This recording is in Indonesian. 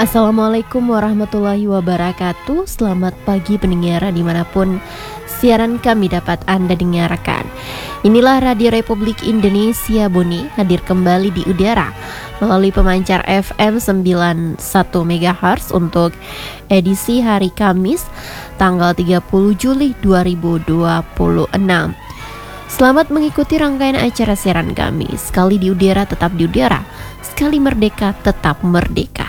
Assalamualaikum warahmatullahi wabarakatuh. Selamat pagi pendengar dimanapun siaran kami dapat Anda dengarkan. Inilah Radio Republik Indonesia Boni hadir kembali di udara melalui pemancar FM 91 MHz untuk edisi hari Kamis tanggal 30 Juli 2026. Selamat mengikuti rangkaian acara siaran kami. Sekali di udara tetap di udara, sekali merdeka tetap merdeka.